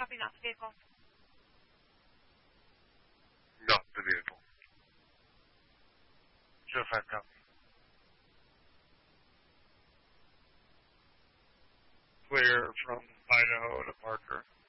copy, not the vehicle. Not the vehicle. 05 copy. Clear from Idaho to Parker.